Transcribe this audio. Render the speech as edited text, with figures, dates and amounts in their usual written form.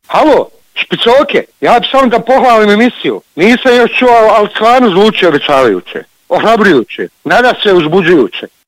Halo, špicoke, ja bi samo da pohvalim emisiju. Nisam još čuo, ali stvarno zvuči obećavajuće, ohrabrujuće, nada se uzbuđujuće.